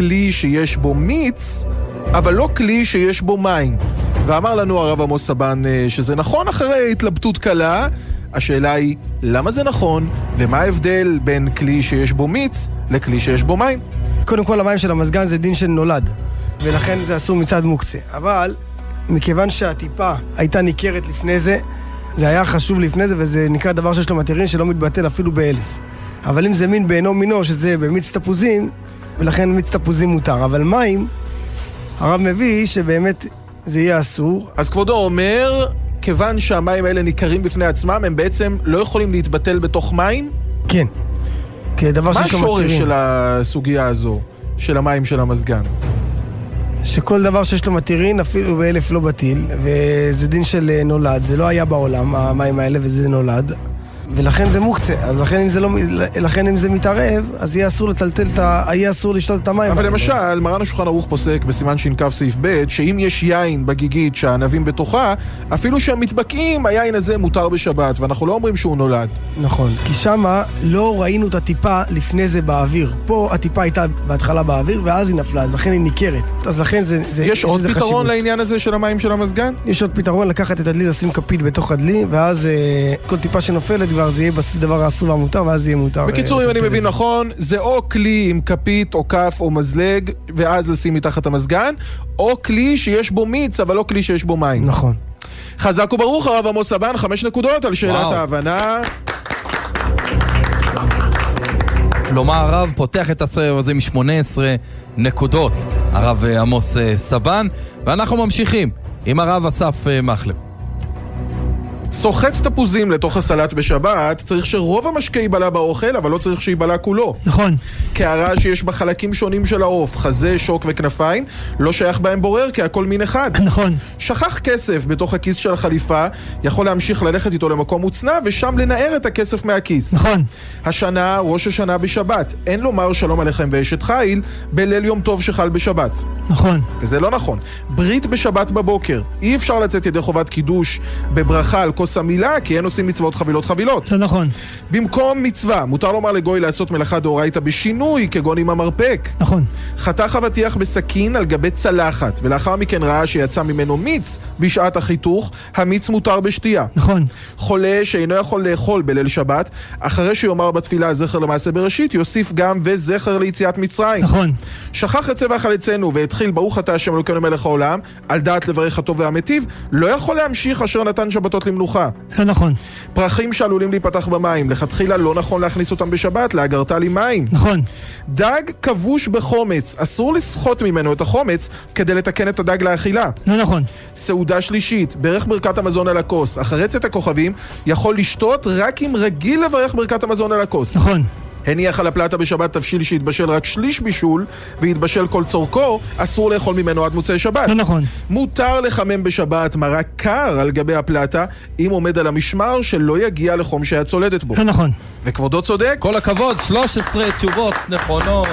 כלי שיש בו מיץ, אבל לא כלי שיש בו מים. ואמר לנו הרב עמוס סבן שזה נכון אחרי התלבטות קלה. השאלה היא, למה זה נכון, ומה ההבדל בין כלי שיש בו מיץ לכלי שיש בו מים? קודם כל, המים של המזגן זה דין של נולד, ולכן זה אסור מצד מוקצה. אבל מכיוון שהטיפה הייתה ניכרת לפני זה, זה היה חשוב לפני זה, וזה נקרא דבר שיש לו מתירין שלא מתבטל אפילו באלף. אבל אם זה מין בעינו מינו, שזה במיץ תפוזים, ולכן מיץ תפוזים מותר. אבל מים, הרב מביא שבאמת זה יהיה אסור. אז כבודו אומר, כיוון שהמים האלה ניכרים בפני עצמם, הם בעצם לא יכולים להתבטל בתוך מים? כן. כדבר שיש לו מתירין. מה השורש של הסוגיה הזו, של המים של המזגן? שכל דבר שיש לו מתירין, אפילו באלף לא בטיל, וזה דין של נולד. זה לא היה בעולם, המים האלה, וזה נולד. ולכן זה מוקצה. אז לכן אם זה מתערב, אז יהיה אסור יהיה אסור לשתות את המים. אבל למשל, מרן השולחן ערוך פוסק בסימן ש"כ סעיף ב' שאם יש יין בגיגית שהענבים בתוכה, אפילו שהם מתבקעים, היין הזה מותר בשבת, ואנחנו לא אומרים שהוא נולד. נכון, כי שמה לא ראינו את הטיפה לפני זה באוויר. פה הטיפה הייתה בהתחלה באוויר, ואז היא נפלה, אז לכן היא ניכרת. אז לכן יש עוד פתרון לעניין הזה של המים של המזגן? יש עוד פתרון, לקחת את הדלי, לשים כפית בתוך הדלי, ואז כל טיפה שנופלת כבר זה יהיה דבר האסור והמותר, ואז יהיה מותר. בקיצור, אם אני מבין נכון, זה או כלי עם כפית או כף או מזלג, ואז לשים מתחת המזגן, או כלי שיש בו מיץ, אבל לא כלי שיש בו מים. נכון. חזק וברוך, הרב עמוס סבן, 5 נקודות על שאלת ההבנה. כלומר, הרב פותח את הסבב הזה מ-18 נקודות, הרב עמוס סבן, ואנחנו ממשיכים עם הרב אסף מחלב. סוחט תפוזים לתוך הסלט בשבת, צריך שרוב המשקה ייבלע באוכל, אבל לא צריך שייבלע כולו. נכון. קערה שיש בה חלקים שונים של העוף, חזה, שוק וכנפיים, לא שייך בהם בורר, כי הכל מין אחד. נכון. שכח כסף בתוך הכיס של החליפה, יכול להמשיך ללכת איתו למקום מוצנע, ושם לנער את הכסף מהכיס. נכון. השנה, ראש השנה בשבת. אין לומר שלום עליכם ואשת חיל, בליל יום טוב שחל בשבת. נכון. וזה לא נכון. ברית בשבת בבוקר. אי אפשר לצאת ידי חובת קידוש בברכה על כוס המילה, כי אין עושים מצוות חבילות. לא נכון. במקום מצווה, מותר לומר לגוי לעשות מלאכה דאורייתא בשינוי, כגון עם המרפק. נכון. חתך אבטיח בסכין על גבי צלחת, ולאחר מכן ראה שיצא ממנו מיץ בשעת החיתוך, המיץ מותר בשתייה. נכון. חולה שאינו יכול לאכול בליל שבת, אחרי שיאמר בתפילה זכר למעשה בראשית, יוסיף גם וזכר ליציאת מצרים. נכון. שכח את צבע חלצנו והתחיל ברוך אתה השם אלוקינו מלך העולם, על דעת לברך הטוב והמטיב, לא יכול להמשיך אשר נתן שבתות למנוחה. לא נכון. פרחים שעלולים להיפתח במים, לכתחילה לא נכון להכניס אותם בשבת, לאגרת לי מים. נכון. דג כבוש בחומץ, אסור לסחוט ממנו את החומץ כדי לתקן את הדג לאכילה. לא נכון. סעודה שלישית, ברך ברכת המזון על הכוס, אחרי צאת הכוכבים, יכול לשתות רק אם רגיל לברך ברכת המזון על הכוס. נכון. הניח על הפלטה בשבת תבשיל שהתבשל רק שליש בישול והתבשל כל צורכו, אסור לאכול ממנו עד מוצאי שבת. לא נכון. מותר לחמם בשבת מרק קר על גבי הפלטה אם עומד על המשמר שלא יגיע לחום שהיה צולדת בו. לא נכון. וכבודו צודק. כל הכבוד, 13 תשובות נכונות,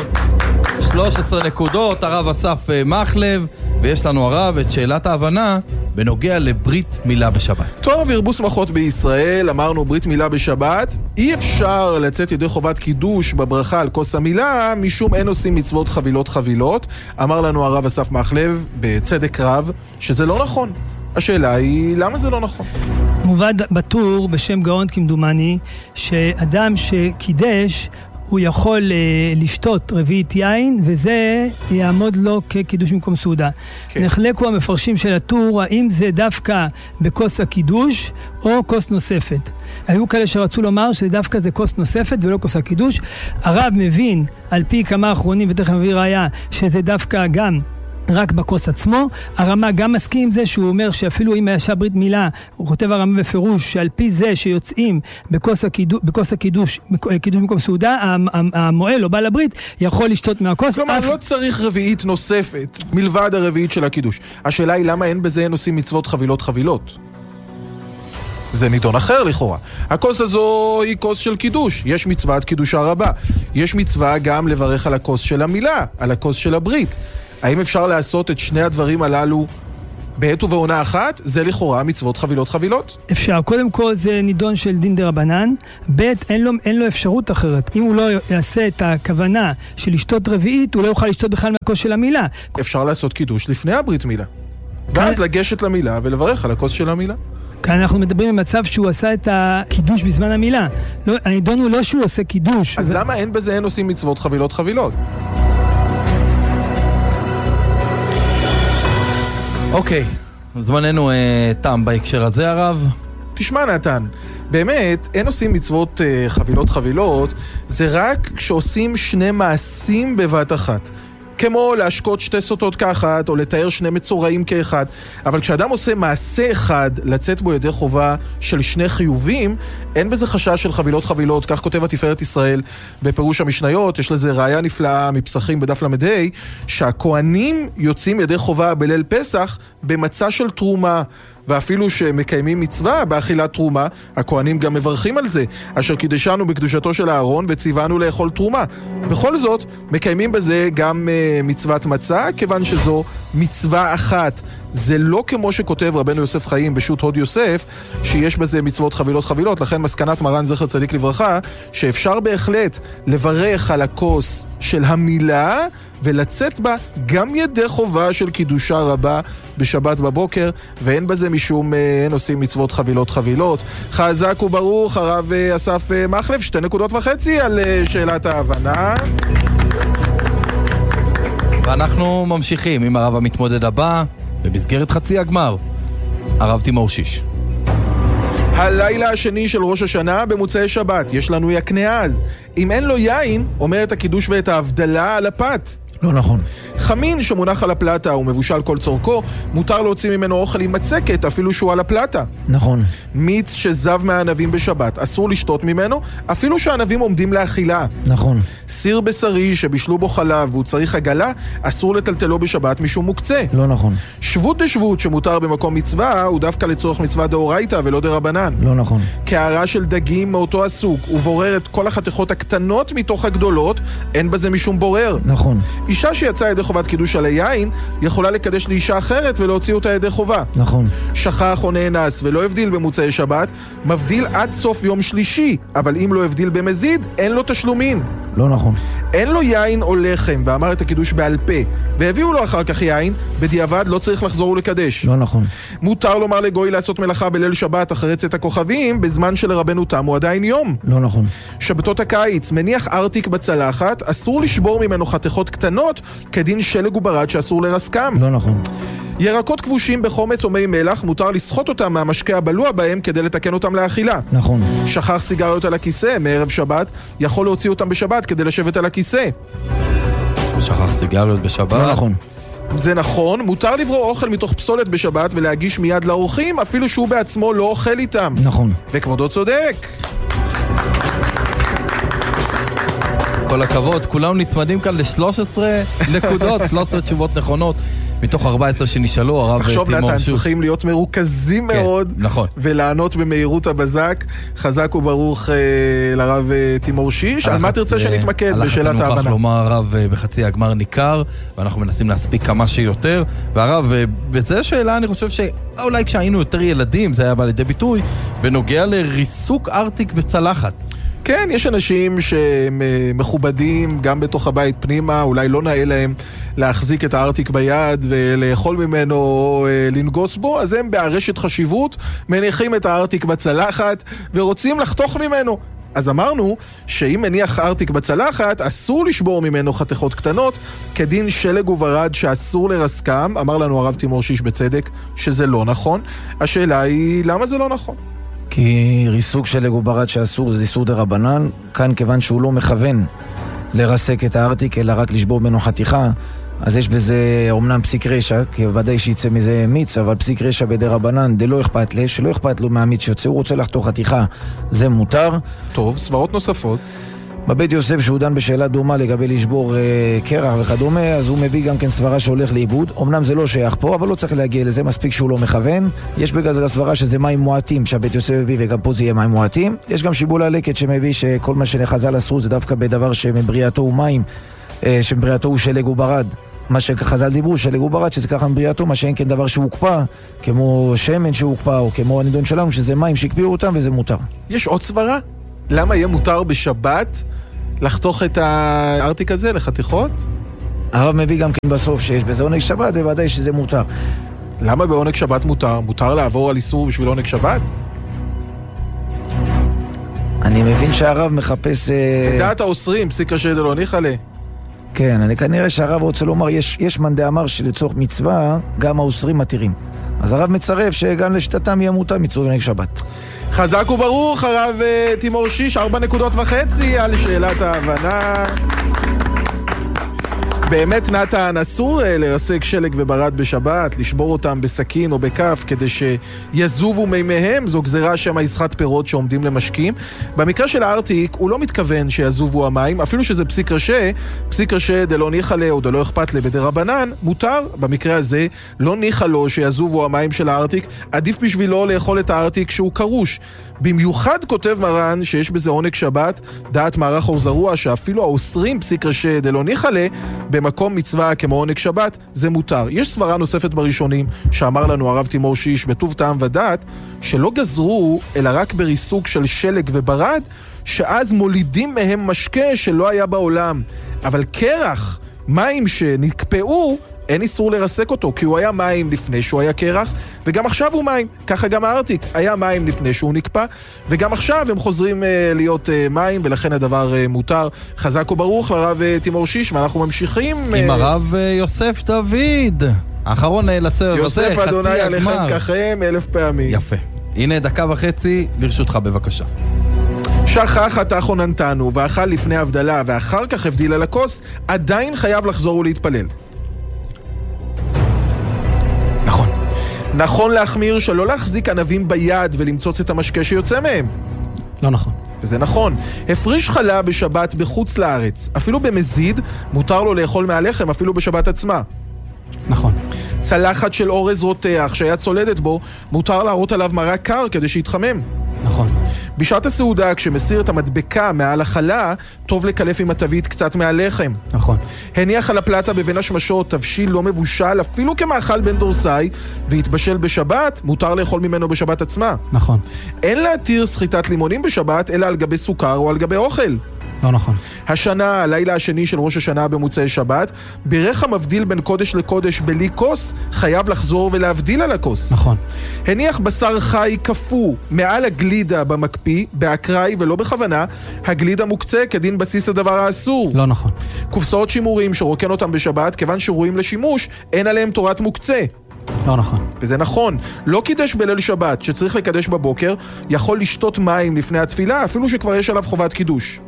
13 נקודות, הרב אסף מחלב, ויש לנו הרב את שאלת ההבנה בנוגע לברית מילה בשבת. טוב, הרבו שמחות בישראל, אמרנו ברית מילה בשבת, אי אפשר לצאת ידי חובת קידוש בברכה על כוס המילה, משום אין עושים מצוות חבילות. אמר לנו הרב אסף מחלב בצדק רב שזה לא נכון. השאלה היא, למה זה לא נכון? מובד בטור בשם גאון כמדומני, שאדם שקידש הוא יכול לשתות רביעית יין, וזה יעמוד לו כקידוש במקום סעודה. כן. נחלקו המפרשים של הטור, האם זה דווקא בכוס הקידוש או כוס נוספת. היו כאלה שרצו לומר שדווקא זה כוס נוספת ולא כוס הקידוש. הרב מבין, על פי כמה אחרונים, ותכף מביא ראיה, שזה דווקא גם רק בכוס עצמו. הרמה גם מסכים עם זה, שהוא אומר שאפילו אם היה ברית מילה, הוא כותב הרמה בפירוש שעל פי זה שיוצאים בכוס הקידוש במקום סעודה, המועל או בעל הברית יכול לשתות מהכוס. כלומר, לא צריך רביעית נוספת מלבד הרביעית של הקידוש. השאלה היא למה אין בזה נושאים מצוות חבילות. זה נידון אחר לכאורה. הכוס הזו היא כוס של קידוש. יש מצוות קידושה רבה. יש מצווה גם לברך על הכוס של המילה, על הכוס של הברית. האם אפשר לעשות את שני הדברים הללו בעת ובעונה אחת, זה לכאורה מצוות חבילות. אפשר. קודם כל זה נידון של דין דרבנן, ב' אין לו אפשרות אחרת. אם הוא לא יעשה את הכוונה של לשתות רביעית, הוא לא יוכל לשתות בכלל מהכוס של המילה. אפשר לעשות קידוש לפני הברית מילה. ואז לגשת למילה ולברך על הכוס של המילה. כאן אנחנו מדברים במצב שהוא עשה את הקידוש בזמן המילה. הנידון הוא לא שהוא עושה קידוש. אז למה אין עושים מצוות חבילות? אוקיי, זמננו תם בהקשר הזה, הרב. תשמע נתן, באמת אין עושים מצוות חבילות, זה רק כשעושים שני מעשים בבת אחת. כמו להשקות שתי סוטות כאחת, או לתאר שני מצורעים כאחד. אבל כשאדם עושה מעשה אחד, לצאת בו ידי חובה של שני חיובים, אין בזה חשש של חבילות. כך כותב התפארת ישראל בפירוש המשניות. יש לזה ראיה נפלאה מפסחים בדף למ"ה, שהכהנים יוצאים ידי חובה בליל פסח במצע של תרומה. ואפילו שמקיימים מצווה באכילת תרומה, הכהנים גם מברכים על זה, אשר קידשנו בקדושתו של אהרון וציוונו לאכול תרומה. בכל זאת, מקיימים בזה גם מצוות מצה, כיוון שזו מצווה אחת. זה לא כמו שכותב רבנו יוסף חיים בשו"ת הוד יוסף, שיש בזה מצוות חבילות. לכן מסקנת מרן זכר צדיק לברכה, שאפשר בהחלט לברך על הכוס של המילה, ולצאת בה גם ידי חובה של קידושה רבה בשבת בבוקר, ואין בזה משום אין עושים מצוות חבילות. חזק וברוך הרב אסף מחלב, 2.5 נקודות על שאלת ההבנה. ואנחנו ממשיכים עם הרב המתמודד הבא במסגרת חצי הגמר, הרב תימור שיש. הלילה השני של ראש השנה במוצאי שבת, יש לנו יקנעז. אם אין לו יין, אומר את הקידוש ואת ההבדלה על הפת. לא נכון. חמין שמונח על הפלטה ומבושל כל צורכו, מותר להוציא ממנו אוכל עם מצקת אפילו שהוא על הפלטה. נכון. מיץ שזב מהענבים בשבת, אסור לשתות ממנו אפילו שהענבים עומדים לאכילה. נכון. סיר בשרי שבישלו בו חלב והוא צריך עגלה, אסור לטלטלו בשבת משום מוקצה. לא נכון. שבות דשבות שמותר במקום מצווה הוא דווקא לצורך מצווה דאורייתא ולא דרבנן. לא נכון. קערה של דגים מאותו הסוג ובורר את כל החתיכות הקטנות מתוך הגדולות, אין בזה משום בורר. נכון. אישה שיצאה ידי חובת קידוש על היין יכולה לקדש לאישה אחרת ולהוציא אותה ידי חובה. נכון. שכח או נאנס ולא הבדיל במוצאי שבת, מבדיל עד סוף יום שלישי, אבל אם לא הבדיל במזיד, אין לו תשלומין. לא נכון. אין לו יין או לחם ואמר את הקידוש בעל פה, והביאו לו אחר כך יין, בדיעבד לא צריך לחזור ולקדש. לא נכון. מותר לומר לגוי לעשות מלאכה בליל שבת אחרי צאת הכוכבים, בזמן שלרבנו תם הוא עדיין יום. לא נכון. שבתות הקיץ, מניח ארטיק בצלחת, אסור לשבור ממנו חתיכות קטנות, כדין שלג וברד שאסור לרסקם. לא נכון. ירקות כבושים בחומץ או מי מלח, מותר לסחוט אותם מהמשקה הבלוע בהם כדי לתקן אותם לאכילה. נכון. שכח סיגריות על הכיסא מערב שבת, יכול להוציא אותם בשבת כדי לשבת על הכיסא. שכח סיגריות בשבת? לא נכון. זה נכון, מותר לברוא אוכל מתוך פסולת בשבת ולהגיש מיד לאורחים, אפילו שהוא בעצמו לא אוכל איתם. נכון. וכבודו צודק. כל הכבוד, כולם נצמדים כאן ל-13 נקודות, 13 תשובות נכונות מתוך 14 שנשאלו, הרב תימור תחשוב נתן, שוב. צריכים להיות מרוכזים מאוד, נכון. ולענות במהירות הבזק. חזק וברוך לרב תימור שיש. על מה תרצה שנתמקד בשאלת ההבנה? הלחץ נוכח לומר, הרב, בחצי הגמר ניכר, ואנחנו מנסים להספיק כמה שיותר, והרב, וזו שאלה, אני חושב שאולי כשהיינו יותר ילדים, זה היה בא לידי ביטוי, בנוגע לריסוק ארטיק בצלחת. כן, יש אנשים שהם מכובדים גם בתוך הבית פנימה, אולי לא נאה להם להחזיק את הארטיק ביד ולאכול ממנו או לנגוס בו, אז הם בארשת חשיבות מניחים את הארטיק בצלחת ורוצים לחתוך ממנו. אז אמרנו שאם מניח ארטיק בצלחת, אסור לשבור ממנו חתיכות קטנות, כדין שלג וברד שאסור לרסקם. אמר לנו הרב תימור שיש בצדק שזה לא נכון. השאלה היא, למה זה לא נכון? כי ריסוק שלג וברד שאסור זה איסור דרבנן, כאן כיוון שהוא לא מכוון לרסק את הארטיק, אלא רק לשבור ממנו חתיכה, אז יש בזה אומנם פסיק רשע, כי ודאי שיצא מזה מיץ, אבל פסיק רשע בדרבנן, דלא אכפת לי, שלא אכפת לו מהמיץ שיוצא, הוא רוצה לחתוך חתיכה, זה מותר. טוב, סברות נוספות. בבית יוסף שהוא דן בשאלה דומה לגבי לשבור קרח וכדומה, אז הוא מביא גם כן סברה שהולך לאיבוד. אמנם זה לא שייך פה, אבל לא צריך להגיע לזה, מספיק שהוא לא מכוון. יש בגלל הסברה שזה מים מועטים שהבית יוסף מביא, וגם פה זה יהיה מים מועטים. יש גם שיבול הלקט שמביא שכל מה שחז"ל אסרו זה דווקא בדבר שמבריאתו הוא מים, שמבריאתו הוא שלג וברד. מה שחז"ל דיברו, של עוברת, שזה ככה מבריאתו, מה שאין כן דבר שהוקפא, כמו שמן שהוקפא, או כמו הנידון שלנו, שזה מים שהקפיאו אותם, וזה מותר. יש עוד סברה? למה יהיה מותר בשבת לחתוך את הארטיק הזה לחתיכות? הרב מביא גם כן בסוף שיש בזה עונג שבת, ובוודאי שזה מותר. למה בעונג שבת מותר? מותר לעבור על איסור בשביל עונג שבת? אני מבין שהרב מחפש... לדעת האוסרים, פסיק קשה דלא ניחלה. כן, אני כנראה שהרב רוצה לומר, יש מאן דאמר שלצורך מצווה, גם האוסרים מתירים. אז הרב מצרף שגם לשיטתם יהיה מותר מצוות עונג שבת. חזק וברוך, הרב תימור שיש, 4.5 נקודות על שאלת ההבנה. באמת נתן, אסור לרסק שלג וברד בשבת, לשבור אותם בסכין או בכף כדי שיזובו מימיהם, זו גזירה שם הישחת פירות שעומדים למשקים. במקרה של הארטיק הוא לא מתכוון שיזובו המים, אפילו שזה פסיק רשה דלא ניחלה או דלא אכפת לבדרבנן, מותר. במקרה הזה לא ניחא לו שיזובו המים של הארטיק, עדיף בשבילו לאכול את הארטיק שהוא קרוש. במיוחד כותב מרן שיש בזה עונג שבת, דעת מערך אור זרוע, שאפילו האוסרים פסיק רשה דלא ניחלה במקום מצווה כמו עונג שבת, זה מותר. יש סברה נוספת בראשונים שאמר לנו הרב תימור שיש בטוב טעם ודעת, שלא גזרו אלא רק בריסוק של שלג וברד, שאז מולידים מהם משקה שלא היה בעולם. אבל קרח, מים שנקפאו, אין איסור לרסק אותו, כי הוא היה מים לפני שהוא היה קרח, וגם עכשיו הוא מים. ככה גם הארטיק היה מים לפני שהוא נקפא, וגם עכשיו הם חוזרים להיות מים, ולכן הדבר מותר. חזק וברוך לרב תימור שיש, ואנחנו ממשיכים עם הרב יוסף דוד, האחרון לסבב הזה, יוסף אדוני עליכם ככם 1000 פעמים. יפה. הנה 1.5 דקות לרשותך, בבקשה. שכח אתה חוננתנו, ואכל לפני הבדלה, ואחר כך הבדיל על הכוס, עדיין חייב לחזור ולהתפלל. נכון. נכון להחמיר שלא להחזיק ענבים ביד ולמצוץ את המשקה שיוצא מהם. לא נכון. וזה נכון. הפריש חלה בשבת בחוץ לארץ. אפילו במזיד מותר לו לאכול מהלחם, אפילו בשבת עצמה. נכון. צלחת של אורז רותח שהיה צולדת בו, מותר להראות עליו מרק קר כדי שיתחמם. נכון. בשעת הסעודה, כשמסיר את המדבקה מעל החלה, טוב לקלף עם התווית קצת מהלחם. נכון. הניח על הפלטה בבין השמשות תבשיל לא מבושל, אפילו כמאכל בן דורסאי, והתבשל בשבת, מותר לאכול ממנו בשבת עצמה. נכון. אין להתיר סחיטת לימונים בשבת, אלא על גבי סוכר או על גבי אוכל. לא נכון. השנה, הלילה השני של ראש השנה במוצאי שבת, בירך המבדיל בין קודש לקודש בלי כוס, חייב לחזור ולהבדיל על הכוס. נכון. הניח בשר חי כפו מעל הגלידה במקפיא, באקראי ולא בכוונה, הגלידה מוקצה כדין בסיס הדבר האסור. לא נכון. קופסאות שימורים שרוקן אותם בשבת, כיוון שראויים לשימוש, אין עליהם תורת מוקצה. לא נכון. וזה נכון. לא קידש בליל שבת, שצריך לקדש בבוקר, יכול לשתות מים לפני התפילה, אפילו שכבר יש עליו חובת קידוש.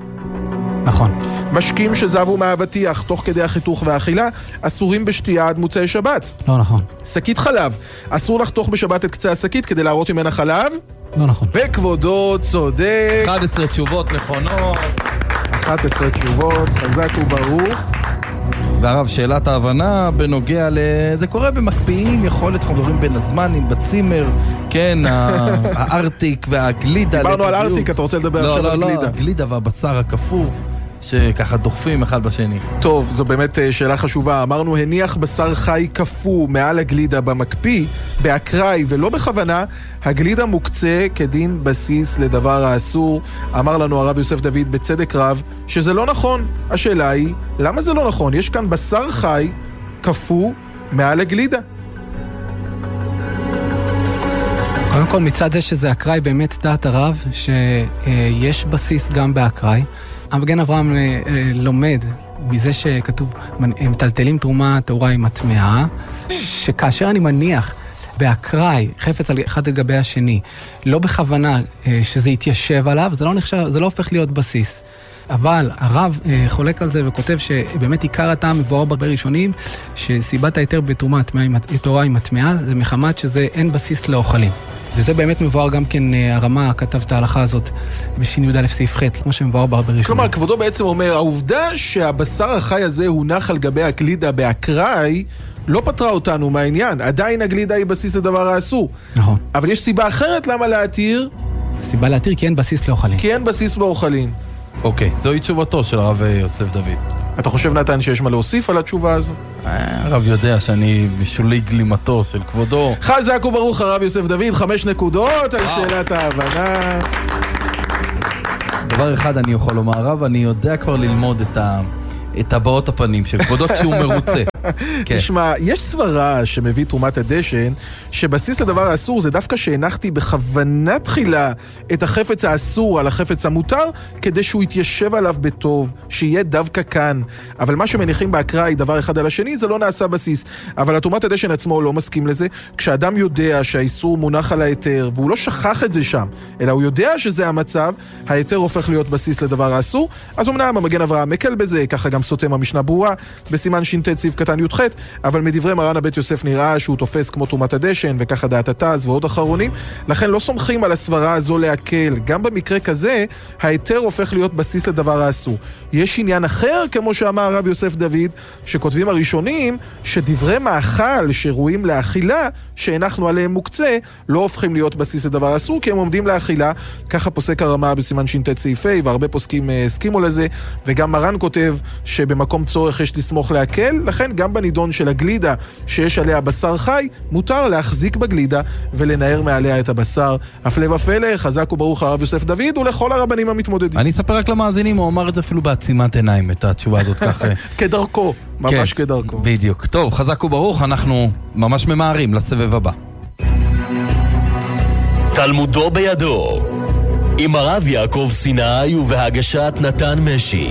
נכון. משקים שזבו מהאבטיח תוך כדי החיתוך והאכילה אסורים בשתייה עד מוצאי שבת. לא נכון. שקית חלב, אסור לחתוך בשבת את קצה השקית כדי להראות ממנה חלב. לא נכון. וכבודו צודק. 11 תשובות נכונות. 11 תשובות, חזק וברוך. והרב, שאלת ההבנה בנוגע זה קורה במקפיאים, יכול להיות חברים בין הזמנים, בצימר, כן, הארטיק והגלידה. דיברנו על ארטיק, אתה רוצה לדבר עכשיו על גלידה? לא, הגלידה והבשר הקפוא, שככה דוחפים אחד בשני. טוב, זו באמת שאלה חשובה. אמרנו, הניח בשר חי כפו מעל הגלידה במקפיא, באקראי ולא בכוונה, הגלידה מוקצה כדין בסיס לדבר האסור. אמר לנו הרב יוסף דוד בצדק רב, שזה לא נכון. השאלה היא, למה זה לא נכון? יש כאן בשר חי כפו מעל הגלידה. קודם כל, מצד זה שזה אקראי, באמת דעת הרב, שיש בסיס גם באקראי. המגן אברהם לומד מזה שכתוב, מטלטלים תרומה טהורה עם הטמאה, שכאשר אני מניח באקראי, חפץ על אחד לגבי השני, לא בכוונה שזה יתיישב עליו, זה לא נחשב, זה לא הופך להיות בסיס. אבל הרב חולק על זה וכותב שבאמת עיקר הטעם מבואר בהרבה ראשונים, שסיבת היתר בתרומה טהורה עם הטמאה, זה מחמת שזה אין בסיס לאוכלים. וזה באמת מבואר גם כן, הרמה כתב את ההלכה הזאת בשין י"א סעיף ח', כמו שמבואר בהרבה ראשונים. כלומר, כבודו בעצם אומר, העובדה שהבשר החי הזה הונח על גבי הגלידה באקראי, לא פתרה אותנו מהעניין. עדיין הגלידה היא בסיס לדבר האסור. נכון. אבל יש סיבה אחרת למה להתיר? סיבה להתיר כי אין בסיס לאוכלים. כי אין בסיס באוכלים. אוקיי, זוהי תשובתו של הרב יוסף דוד. אתה חושב, נתן, שיש מה להוסיף על התשובה הזו? הרב יודע שאני בשולי גלימתו של כבודו. חזק וברוך הרב יוסף דוד, 5 נקודות על שאלת ההבנה. דבר אחד אני יכול לומר, הרב, אני יודע כבר ללמוד את הבעות הפנים של כבודו כשהוא מרוצה. תשמע, יש סברה שמביא תרומת הדשן, שבסיס לדבר האסור זה דווקא שהנחתי בכוונה תחילה את החפץ האסור על החפץ המותר, כדי שהוא יתיישב עליו בטוב, שיהיה דווקא כאן. אבל מה שמניחים באקראי דבר אחד על השני, זה לא נעשה בסיס. אבל תרומת הדשן עצמו לא מסכים לזה. כשאדם יודע שהאיסור מונח על ההיתר, והוא לא שכח את זה שם, אלא הוא יודע שזה המצב, ההיתר הופך להיות בסיס לדבר האסור. אז אמנם המגן אברהם מקל בזה, ככה גם סותם המשנה ברורה, בסימן ש"ט סעיף קטן י"ח, אבל מדברי מרן הבית יוסף נראה שהוא תופס כמו תרומת הדשן, וככה דעת התז ועוד אחרונים, לכן לא סומכים על הסברה הזו להקל. גם במקרה כזה, ההיתר הופך להיות בסיס לדבר האסור. יש עניין אחר, כמו שאמר הרב יוסף דוד, שכותבים הראשונים, שדברי מאכל שראויים לאכילה, שהנחנו עליהם מוקצה, לא הופכים להיות בסיס לדבר אסור, כי הם עומדים לאכילה. ככה פוסק הרמה בסימן ש"ט סעיף ה', והרבה פוסקים הסכימו לזה, וגם מרן כותב שבמקום צורך יש לסמוך להקל, לכן גם בנידון של הגלידה שיש עליה בשר חי, מותר להחזיק בגלידה ולנער מעליה את הבשר. הפלא ופלא, חזק וברוך לרב יוסף דוד ולכל הרבנים המתמודדים. אני אספר רק למאזינים, הוא אמר את זה אפילו בעצימת עיניים, את התשובה הזאת ככה. כדרכו, ממש כדרכו. בדיוק. טוב, חזק וברוך, אנחנו ממש ממהרים לסבב הבא. תלמודו בידו, עם הרב יעקב סיני ובהגשת נתן משי.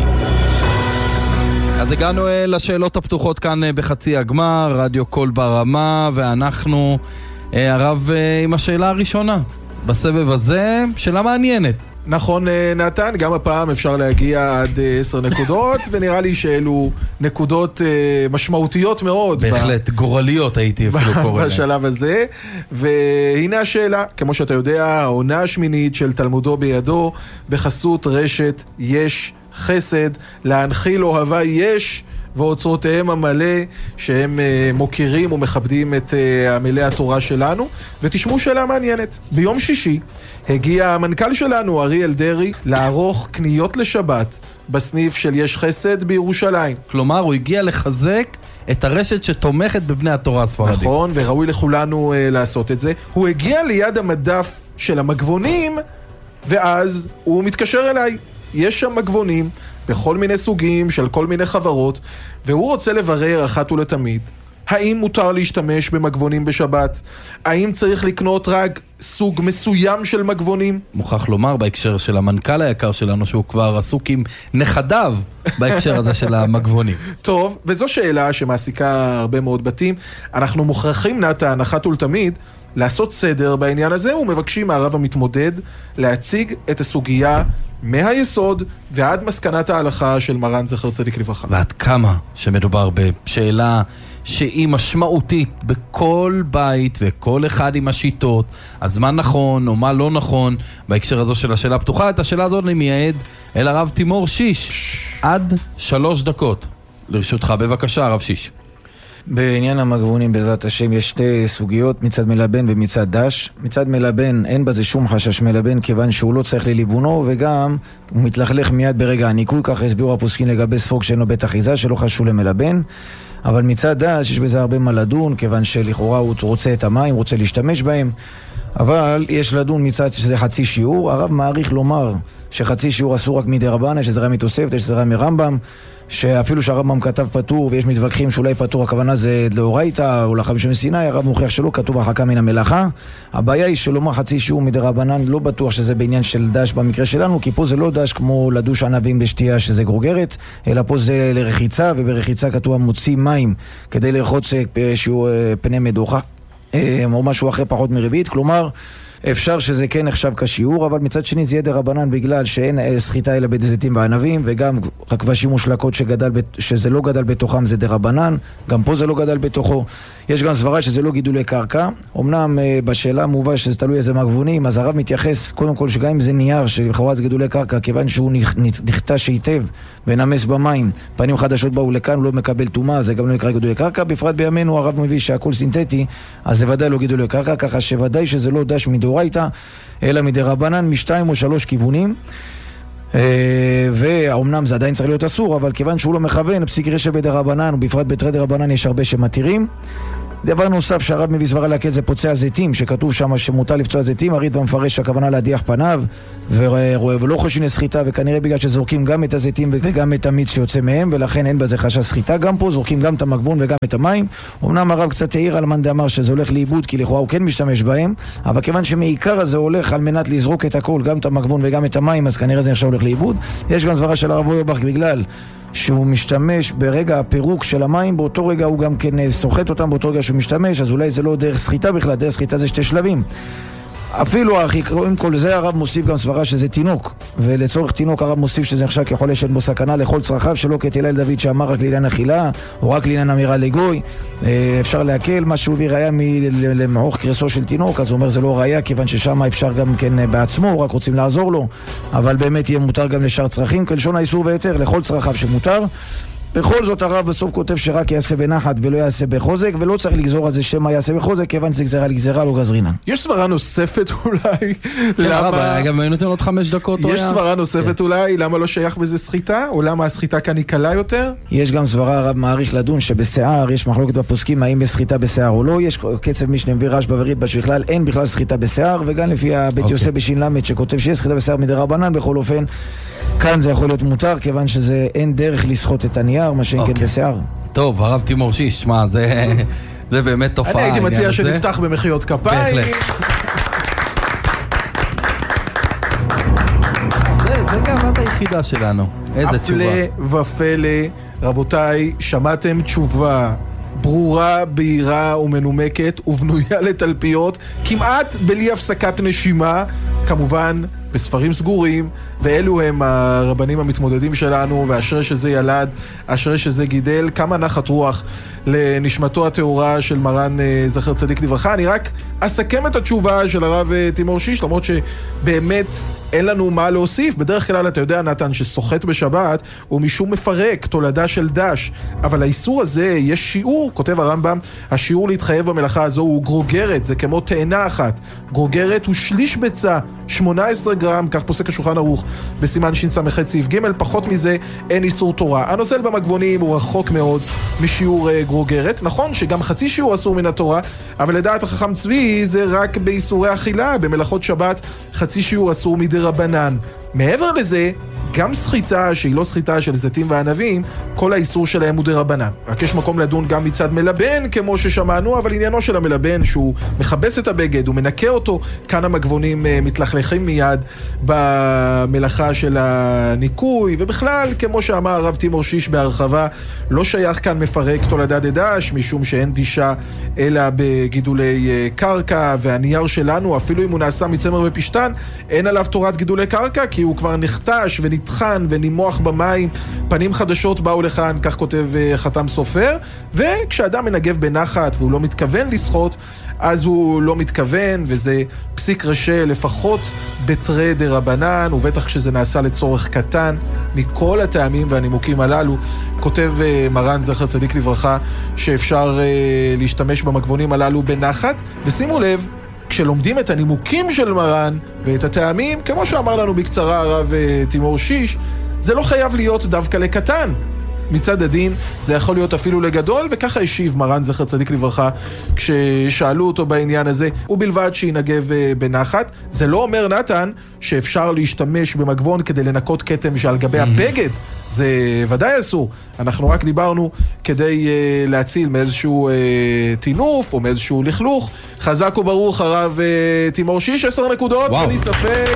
אז הגענו לשאלות הפתוחות כאן בחצי הגמר, רדיו קול ברמה, ואנחנו, הרב, עם השאלה הראשונה. בסבב הזה, שאלה מעניינת. נכון, נתן, גם הפעם אפשר להגיע עד 10 נקודות, ונראה לי שאלו נקודות משמעותיות מאוד. בהחלט, גורליות הייתי אפילו קורא להם. בשלב הזה, והנה השאלה, כמו שאתה יודע, העונה השמינית של תלמודו בידו, בחסות רשת יש חסד, להנחיל אוהבה יש, ואוצרותיהם המלא, שהם מוקירים ומכבדים את עמלי התורה שלנו. ותשמעו שאלה מעניינת. ביום שישי הגיע המנכ"ל שלנו, אריאל דרי, לערוך קניות לשבת בסניף של יש חסד בירושלים. כלומר, הוא הגיע לחזק את הרשת שתומכת בבני התורה הספרדים. נכון, וראוי לכולנו לעשות את זה. הוא הגיע ליד המדף של המגבונים, ואז הוא מתקשר אליי. יש שם מגבונים בכל מיני סוגים של כל מיני חברות, והוא רוצה לברר אחת ולתמיד, האם מותר להשתמש במגבונים בשבת? האם צריך לקנות רק סוג מסוים של מגבונים? מוכרח לומר בהקשר של המנכ"ל היקר שלנו, שהוא כבר עסוק עם נכדיו בהקשר הזה של המגבונים. טוב, וזו שאלה שמעסיקה הרבה מאוד בתים. אנחנו מוכרחים, נתן, אחת ולתמיד, לעשות סדר בעניין הזה, ומבקשים מהרב המתמודד להציג את הסוגיה מהיסוד ועד מסקנת ההלכה של מרן זכר צדיק לברכה. ועד כמה שמדובר בשאלה שהיא משמעותית בכל בית וכל אחד עם השיטות, אז מה נכון או מה לא נכון בהקשר הזו של השאלה הפתוחה. את השאלה הזאת אני מייעד אל הרב תימור שיש. עד 3 דקות לרשותך, בבקשה הרב שיש. בעניין המגבונים בעזרת השם יש 2 סוגיות, מצד מלבן ומצד דש. מצד מלבן אין בזה שום חשש מלבן, כיוון שהוא לא צריך לליבונו, וגם הוא מתלכלך מיד ברגע הניקוי, כך הסבירו הפוסקים לגבי ספוג שאינו בית אחיזה, שלא חשוב למלבן. אבל מצד דש יש בזה הרבה מה לדון, כיוון שלכאורה הוא רוצה את המים, רוצה להשתמש בהם, אבל יש לדון מצד שזה חצי שיעור. הרב מעריך לומר שחצי שיעור אסור רק מדי רבנן, שזה רמי תוספת, שזה רמי רמב"ם, שאפילו שהרמב"ם כתב פטור ויש מתווכחים שאולי פטור הכוונה זה לאורייתא או לחמישה מסיני, הרב מוכיח שלא, כתוב הרחקה מן המלאכה. הבעיה היא שלומר חצי שיעור מדי רבנן, לא בטוח שזה בעניין של דש במקרה שלנו, כי פה זה לא דש כמו לדוש ענבים בשתייה שזה גרוגרת, אלא פה זה לרחיצה, וברחיצה כתוב מוציא מים כדי לרחוץ שהוא פני מדוחה או משהו אחר פחות מריבית. כלומר אפשר שזה כן נחשב כשיעור, אבל מצד שני זה ידר רבנן בגלל שאין סחיטה אלא בזיתים בענבים, וגם הכבשים ושלקות שזה לא גדל בתוכם זה דר רבנן, גם פה זה לא גדל בתוכו. יש גם סברה שזה לא גידולי קרקע. אמנם בשאלה מובא שזה תלוי איזה מגבונים, אז הרב מתייחס קודם כל שגם אם זה נייר שלכאורה זה גידולי קרקע, כיוון שהוא נכתש היטב ונמס במים, פנים חדשות באו לכאן, הוא לא מקבל טומאה, זה גם לא נקרא גידולי קרקע. בפרט בימינו הרב מביא שהכל סינתטי, אז זה ודאי לא גידולי קרקע, ככה שוודאי שזה לא דש מדאורייתא אלא מדי רבנן, 2 או 3 כיוונים. והאומנם זה עדיין צריך להיות אסור, אבל כיוון שהוא לא מכוון, פסיק רשע בדרבנן, ובפרט בתרי דרבנן יש הרבה שמתירים. דבר נוסף שהרב מביא סברה להקל זה פוצע זיתים, שכתוב שם שמותר לפצוע זיתים, הריד והמפרש הכוונה להדיח פניו, ולא חושבים לסחיטה, וכנראה בגלל שזורקים גם את הזיתים וגם את המיץ שיוצא מהם, ולכן אין בזה חשש סחיטה. גם פה זורקים גם את המגבון וגם את המים. אמנם הרב קצת העיר על מאן דאמר שזה הולך לאיבוד, כי לכאורה הוא כן משתמש בהם, אבל כיוון שמעיקר הזה הולך על מנת לזרוק את הכל, גם את המגבון וגם את המים, אז כנראה זה עכשיו הולך לאיבוד. יש גם סברה של הרב אוירבך בגלל שהוא משתמש ברגע הפירוק של המים, באותו רגע הוא גם כן סוחט אותם באותו רגע שהוא משתמש, אז אולי זה לא דרך סחיטה בכלל, דרך סחיטה זה שתי שלבים. אפילו עם כל זה הרב מוסיף גם סברה שזה תינוק, ולצורך תינוק הרב מוסיף שזה נחשב כחולה שאין בו סכנה לכל צרכיו, שלא כתהילל דוד שאמר רק לעניין אכילה או רק לעניין אמירה לגוי. אפשר להקל, מה שהוא הביא ראיה למעוך קרסו של תינוק, אז הוא אומר זה לא ראיה, כיוון ששם אפשר גם כן בעצמו, רק רוצים לעזור לו, אבל באמת יהיה מותר גם לשאר צרכים, כלשון האיסור ויתר לכל צרכיו שמותר. בכל זאת הרב בסוף כותב שרק יעשה בנחת ולא יעשה בחוזק, ולא צריך לגזור על זה שמה יעשה בחוזק, כיוון שזה גזרה לגזרה לא גזרינן. יש סברה נוספת אולי למה... גם נותן עוד 5 דקות. יש סברה נוספת אולי למה לא שייך בזה סחיטה, או למה הסחיטה כאן היא קלה יותר? יש גם סברה הרב מעריך לדון שבשיער יש מחלוקת בפוסקים האם יש סחיטה בשיער או לא. יש קצב משנה מביא רשב"א וריטב"א שבכלל אין בכלל סחיטה בשיער, וגם לפי בית יוסף בשין למד שכותב שיש סחיטה בשיער מדרבנן. בכל אופן כאן זה יכול להיות מותר, כיוון שזה אין דרך לסחוט את הנייר, מה שאין כן בשיער. טוב, הרב תימור שיש, מה, זה באמת תופעה. אני הייתי מציע שנפתח במחיאות כפיים. זה גם היחידה שלנו. איזה תשובה. הפלא ופלא, רבותיי, שמעתם תשובה ברורה, בהירה ומנומקת ובנויה לתלפיות, כמעט בלי הפסקת נשימה, כמובן בספרים סגורים, ואלו הם הרבנים המתמודדים שלנו, ואשרי שזה ילד, אשרי שזה גידל. כמה נחת רוח לנשמתו התאורה של מרן זכר צדיק לברכה. אני רק אסכם את התשובה של הרב תימור שיש, למרות שבאמת אין לנו מה להוסיף. בדרך כלל אתה יודע נתן שסוחט בשבת הוא משום מפרק, תולדה של דש, אבל האיסור הזה יש שיעור, כותב הרמב"ם, השיעור להתחייב במלאכה הזו הוא גרוגרת, זה כמו תאנה אחת. גרוגרת הוא שליש ביצה, 18 גרם, כך פוסק השולחן ערוך בסימן שס"ח סעיף ג', פחות מזה אין איסור תורה. הנוזל במגבונים הוא רחוק מאוד משיעור גרוגרת. נכון שגם חצי שיעור אסור מן התורה, אבל לדעת החכם צבי זה רק באיסורי אכילה, במלאכות שבת חצי שיעור אסור מדרבנן. מעבר לזה, גם סחיטה שהיא לא סחיטה של זיתים וענבים, כל האיסור שלהם הוא דרבנן. רק יש מקום לדון גם מצד מלבן, כמו ששמענו, אבל עניינו של המלבן שהוא מכבס את הבגד, הוא מנקה אותו, כאן המגבונים מתלכלכים מיד במלאכה של הניקוי, ובכלל, כמו שאמר הרב תימור שיש בהרחבה, לא שייך כאן מפרק תולדה דדש, משום שאין דישה אלא בגידולי קרקע, והנייר שלנו, אפילו אם הוא נעשה מצמר ופשטן, אין עליו תורת גידולי קרקע, כי הוא כבר נחתש ונטחן ונימוח במים, פנים חדשות באו לכאן, כך כותב חתם סופר. וכשאדם מנגב בנחת והוא לא מתכוון לסחוט, אז הוא לא מתכוון, וזה פסיק רשע לפחות בתרי דרבנן, ובטח כשזה נעשה לצורך קטן. מכל הטעמים והנימוקים הללו כותב מרן זכר צדיק לברכה שאפשר להשתמש במגבונים הללו בנחת. ושימו לב, כשלומדים את הנימוקים של מרן ואת הטעמים, כמו שאמר לנו בקצרה הרב תימור שיש, זה לא חייב להיות דווקא לקטן. מצד הדין זה יכול להיות אפילו לגדול, וככה השיב מרן זכר צדיק לברכה כששאלו אותו בעניין הזה, ובלבד שינגב בנחת. זה לא אומר נתן שאפשר להשתמש במגבון כדי לנקות כתם שעל גבי הבגד, זה ודאי אסור. אנחנו רק דיברנו כדי להציל מאיזשהו טינוף או מאיזשהו לכלוך. חזק וברוך הרב תימור שיש, 10 נקודות, בלי ספק.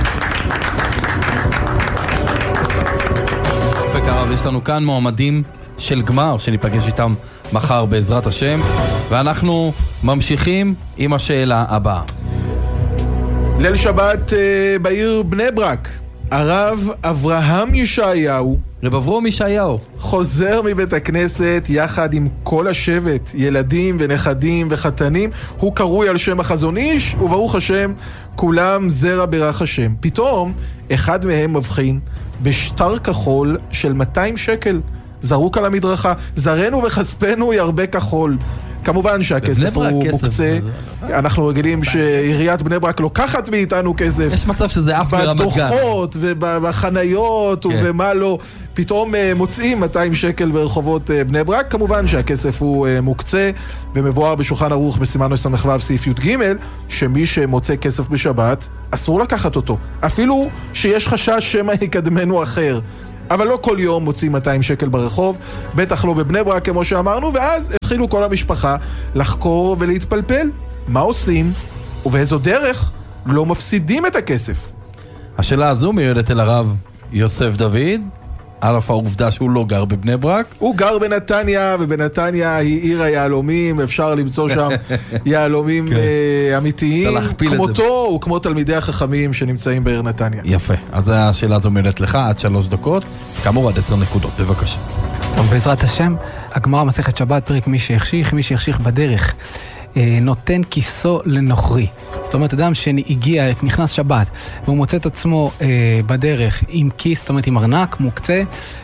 הרב, יש לנו כאן מועמדים של גמר שניפגש איתם מחר בעזרת השם, ואנחנו ממשיכים עם השאלה הבאה. ליל שבת בעיר בני ברק, הרב אברהם ישעיהו, רב אברום ישעיהו, חוזר מבית הכנסת יחד עם כל השבט, ילדים ונכדים וחתנים. הוא קרוי על שם החזון איש, וברוך השם כולם זרע ברך השם. פתאום אחד מהם מבחין בשטר כחול של 200 שקל זרוק על המדרכה. זרנו וכספנו ירבה כחול. כמובן שהכסף הוא מוקצה. אנחנו רגילים שעיריית בני ברק לוקחת מאיתנו כסף. יש מצב שזה אף ברמת גן. בדוחות ובחניות ומה לא. פתאום מוצאים 200 שקל ברחובות בני ברק. כמובן שהכסף הוא מוקצה ומבואר בשולחן ערוך בסימן ס"ו סעיף י"ג, שמי שמוצא כסף בשבת אסור לקחת אותו. אפילו שיש חשש שמא יקדמנו אחר. אבל לא כל יום מוצאים 200 שקל ברחוב, בטח לא בבני ברק כמו שאמרנו, ואז התחילו כל המשפחה לחקור ולהתפלפל. מה עושים ובאיזו דרך לא מפסידים את הכסף? השאלה הזו מיועדת אל הרב יוסף דוד, על אף העובדה שהוא לא גר בבני ברק. הוא גר בנתניה, ובנתניה היא עיר היהלומים, אפשר למצוא שם יהלומים אמיתיים, כמותו וכמו תלמידי החכמים שנמצאים בעיר נתניה. יפה, אז השאלה הזו מיועדת לך עד 3 דקות, כאמור עד 10 נקודות, בבקשה. טוב, בעזרת השם, הגמרא מסכת שבת, פרק מי שיחשיך בדרך, נותן כיסו לנוכרי. זאת אומרת, אדם שהגיע, נכנס שבת, והוא מוצא את עצמו בדרך עם כיס, זאת אומרת, עם ארנק, מוקצה,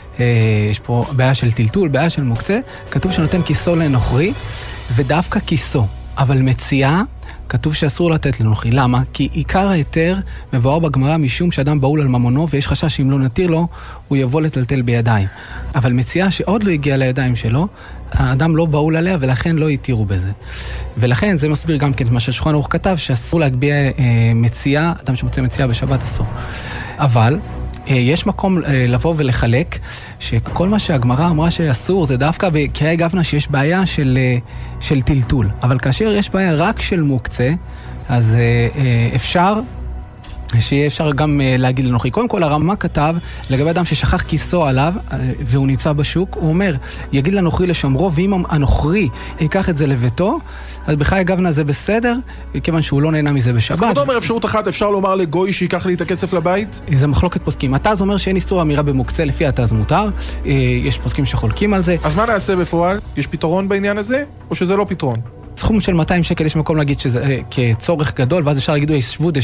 יש פה בעיה של טלטול, בעיה של מוקצה, כתוב שנותן כיסו לנוכרי, ודווקא כיסו, אבל מציאה, כתוב שאסור לתת לנוכרי. למה? כי עיקר היתר מבואר בגמרא משום שאדם באול על ממונו, ויש חשש שאם לא נתיר לו, הוא יבוא לטלטל בידיים. אבל מציאה שעוד לא הגיעה לידיים שלו, האדם לא באול עליה, ולכן לא יתירו בזה. ולכן זה מסביר גם כן מה ששולחן ערוך כתב, שאסור להגביה מציאה, אדם שמוצא מציאה בשבת אסור. אבל יש מקום לבוא ולחלק, שכל מה שהגמרא אמרה שאסור, זה דווקא בקריאה גוונה שיש בעיה של טלטול. אבל כאשר יש בעיה רק של מוקצה, אז אפשר שיהיה אפשר גם להגיד לנוכרי. קודם כל הרמ"א כתב לגבי אדם ששכח כיסו עליו והוא נמצא בשוק, הוא אומר, יגיד לנוכרי לשמרו, ואם הנוכרי ייקח את זה לביתו, אז בחיי גוונה זה בסדר, כיוון שהוא לא נהנה מזה בשבת. אז אתה אומר אפשרות אחת, אפשר לומר לגוי שיקח לי את הכסף לבית? זה מחלוקת פוסקים. התז אומר שאין איסור אמירה במוקצה, לפי התז מותר. יש פוסקים שחולקים על זה. אז מה נעשה בפועל? יש פתרון בעניין הזה? או שזה לא פתרון? סכום של 200 שקל יש מקום להגיד שזה כצורך גדול, ואז אפשר להגיד, שבות.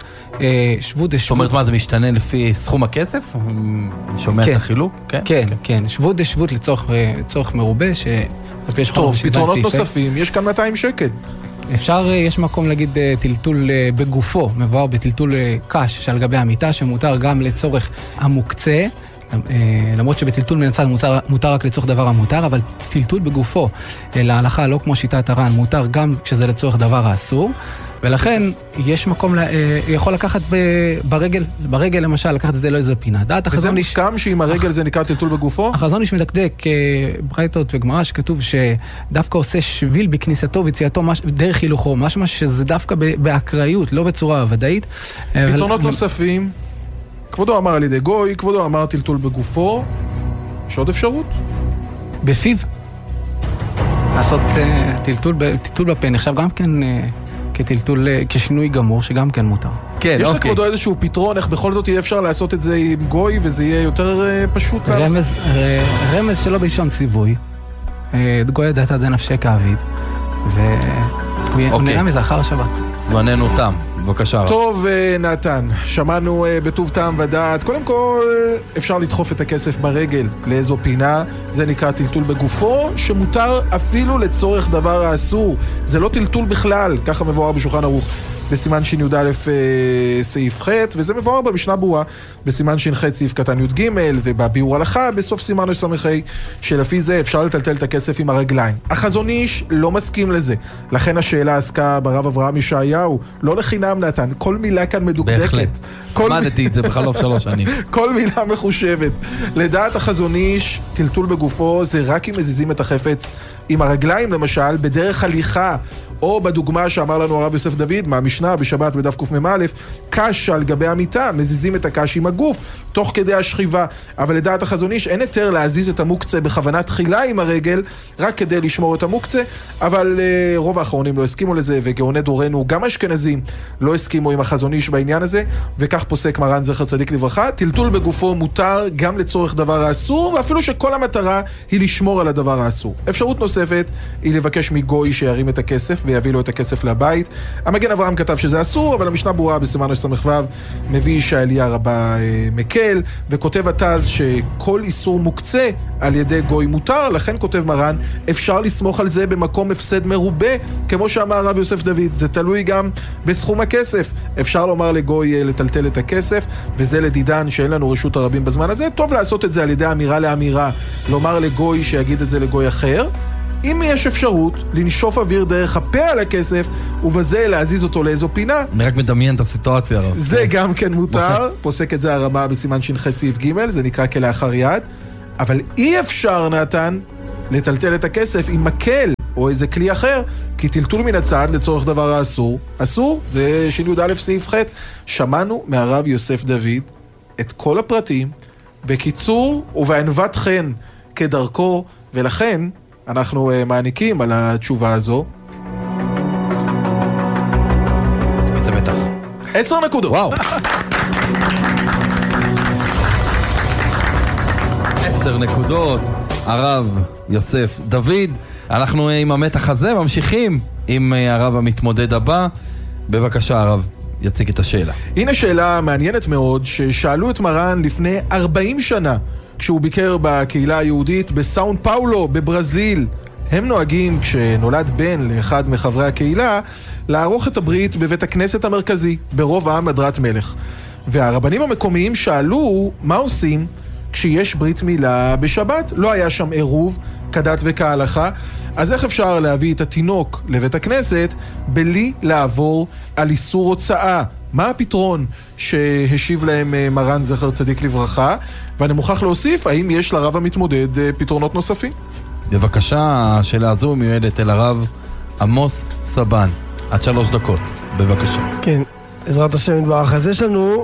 זאת אומרת מה, זה משתנה לפי סכום הכסף? שומע את החילוק? כן. שבות לצורך מרובה, טוב, פתרונות נוספים, יש כאן 200 שקל. אפשר, יש מקום להגיד טלטול בגופו, מבואר בטלטול קש שעל גבי המיטה, שמותר גם לצורך המוקצה, למרות שבטלטול מנצד מותר רק לצורך דבר המותר, אבל טלטול בגופו להלכה, לא כמו שיטת הר"ן, מותר גם כשזה לצורך דבר האסור, ולכן יש מקום, יכול לקחת ברגל למשל, לקחת את זה לא איזו פינה. וזה מוסכם שאם הרגל זה נקרא טלטול בגופו? החזון איש מדקדק ברייתות וגמרא שכתוב שדווקא עושה שביל בכניסתו ויציאתו דרך הילוכו, משמע שזה דווקא באקראיות, לא בצורה ודאית. פתרונות נוספים, כבודו אמר על ידי גוי, כבודו אמר טלטול בגופו, יש עוד אפשרות? בפיו. לעשות טלטול בפה, נחשב גם כן כטלטול, כשינוי גמור, שגם כן מותר. כן, יש לכבודו איזשהו פתרון, איך בכל זאת יהיה אפשר לעשות את זה עם גוי, וזה יהיה יותר פשוט? רמז שלא בלשון ציווי. גוי ידעת עד נפשי כאביד, והוא נהנה מזה אחר השבת. זמננו תם. בבקשה. טוב, נתן, שמענו בטוב טעם ודעת. קודם כל, אפשר לדחוף את הכסף ברגל לאיזו פינה, זה נקרא טלטול בגופו, שמותר אפילו לצורך דבר האסור. זה לא טלטול בכלל, ככה מבואר בשולחן ערוך בסימן שי"א סעיף ח', וזה מבואר במשנה ברורה בסימן ש"ח סעיף קטן י"ג, ובביאור הלכה בסוף סימן ס"ה, שלפי זה אפשר לטלטל את הכסף עם הרגליים. החזון איש לא מסכים לזה, לכן השאלה עסקה ברב אברהם ישעיהו, לא לחינם נתן, כל מילה כאן מדוקדקת. בהחלט, למדתי את זה בחלוף 3 שנים. כל מילה מחושבת. לדעת החזון איש, טלטול בגופו זה רק אם מזיזים את החפץ עם הרגליים למשל, בדרך הליכה, או בדוגמה שאמר לנו הרב יוסף דוד, מהמשנה בשבת בדף קמ"א, קש על גבי המיטה, מזיזים את הקש עם הגוף, תוך כדי השכיבה. אבל לדעת החזון איש, אין יותר להזיז את המוקצה בכוונה תחילה עם הרגל, רק כדי לשמור את המוקצה, אבל רוב האחרונים לא הסכימו לזה, וגאוני דורנו, גם אשכנזים, לא הסכימו עם החזון איש בעניין הזה, וכך פוסק מרן זכר צדיק לברכה. טלטול בגופו מותר גם לצורך דבר האסור, ואפילו שכל המטרה היא לשמור על הדבר האסור. אפשרות נוספת נוספת היא לבקש מגוי שירים את הכסף ויביא לו את הכסף לבית. המגן אברהם כתב שזה אסור, אבל המשנה ברורה בסימן ס"ו מביא שהעלייה רבה מקל, וכותב התז שכל איסור מוקצה על ידי גוי מותר, לכן כותב מרן, אפשר לסמוך על זה במקום הפסד מרובה, כמו שאמר הרב יוסף דוד, זה תלוי גם בסכום הכסף. אפשר לומר לגוי לטלטל את הכסף, וזה לדידן שאין לנו רשות הרבים בזמן הזה. טוב לעשות את זה על ידי אמירה לאמירה, לומר לגוי שיגיד את זה לגוי אחר. אם יש אפשרות לנשוף אוויר דרך הפה על הכסף, ובזה להזיז אותו לאיזו פינה, אני רק מדמיין את הסיטואציה. זה גם כן מותר, פוסק את זה הרמה בסימן ש"ח סעיף ג', זה נקרא כלאחר יד. אבל אי אפשר, נתן, לטלטל את הכסף עם מקל או איזה כלי אחר, כי טלטול מן הצד לצורך דבר האסור, אסור, זה ש"י סעיף ח'. שמענו מהרב יוסף דוד את כל הפרטים, בקיצור ובענוות חן כדרכו, ולכן אנחנו מעניקים על התשובה הזו. איזה מתח. 10 נקודות. וואו. 10 נקודות, הרב יוסף דוד. אנחנו עם המתח הזה ממשיכים עם הרב המתמודד הבא. בבקשה הרב, יציג את השאלה. הנה שאלה מעניינת מאוד ששאלו את מרן לפני 40 שנה כשהוא ביקר בקהילה היהודית בסאון פאולו בברזיל. הם נוהגים כשנולד בן לאחד מחברי הקהילה לערוך את הברית בבית הכנסת המרכזי ברוב העם הדרת מלך. והרבנים המקומיים שאלו מה עושים כשיש ברית מילה בשבת. לא היה שם עירוב כדת וכהלכה, אז איך אפשר להביא את התינוק לבית הכנסת בלי לעבור על איסור הוצאה? מה הפתרון שהשיב להם מרן זכר צדיק לברכה? ואני מוכרח להוסיף, האם יש לרב המתמודד פתרונות נוספים? בבקשה, השאלה הזו מיועדת אל הרב עמוס סבן. עד 3 דקות, בבקשה. כן, עזרת השם יתברך. אז יש לנו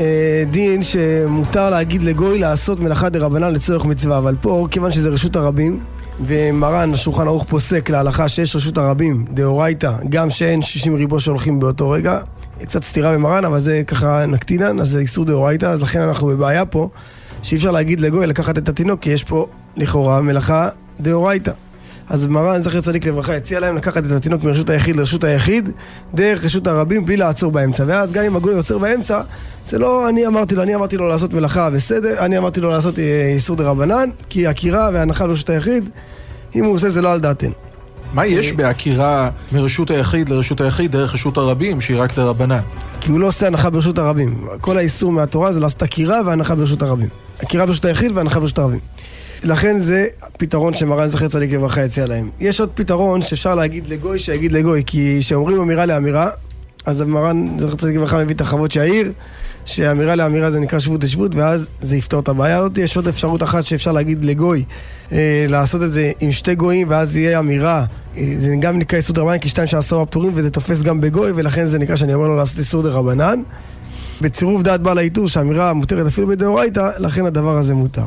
דין שמותר להגיד לגוי לעשות מלאכה דרבנן לצורך מצווה, אבל פה, כיוון שזה רשות הרבים, ומרן השולחן ערוך פוסק להלכה שיש רשות הרבים דאורייתא, גם שאין 60 ריבו שהולכים באותו רגע, קצת סתירה במרן, אבל זה ככה נקטינן, אז זה איסור דאורייתא, אז לכן אנחנו בבעיה פה, שאי אפשר להגיד לגוי לקחת את התינוק, כי יש פה לכאורה מלאכה דאורייתא. אז מרן זכר צדיק לברכה הציע להם לקחת את התינוק מרשות היחיד לרשות היחיד דרך רשות הרבים בלי לעצור באמצע. ואז גם אם הגוי עוצר באמצע, זה לא אני אמרתי לו לעשות מלאכה בסדר, אני אמרתי לו לעשות איסור דרבנן, כי עקירה והנחה ברשות היחיד, אם הוא עושה זה לא על דעתנו. מה יש בעקירה מרשות היחיד לרשות היחיד דרך רשות הרבים שהיא רק דרבנן? כי הוא לא עושה הנחה ברשות הרבים. כל האיסור מהתורה זה לעשות עקירה והנחה ברשות הרבים. עקירה ברשות היחיד והנחה ברשות הרבים. לכן זה פתרון שמרן זכר צדיק לברכה הציע להם. יש עוד פתרון שאפשר להגיד לגוי שיגיד לגוי, כי שאומרים אמירה לאמירה, אז מרן זכר צדיק לברכה מביא את החוות שהעיר, שאמירה לאמירה זה נקרא שבות לשבות, ואז זה יפתור את הבעיה הזאת. יש עוד אפשרות אחת שאפשר להגיד לגוי, לעשות את זה עם 2 גויים, ואז יהיה אמירה, זה גם נקרא איסור דרבנן, כי 2 שעשרה פטורים, וזה תופס גם בגוי, ולכן זה נקרא שאני אומר לו לעשות איסור דרבנן. בצירוף דעת בעל העיטור, שהאמירה מותרת אפילו בדאורייתא, לכן הדבר הזה מותר.